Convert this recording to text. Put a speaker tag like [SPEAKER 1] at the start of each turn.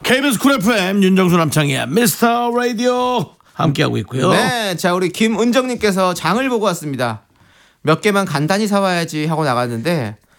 [SPEAKER 1] KBS 쿨 FM 윤정수 남창희의 미스터 라디오 함께하고 있고요.
[SPEAKER 2] 네, 자 우리 김은정님께서 장을 보고 왔습니다. 몇 개만 간단히 사와야지 하고 나갔는데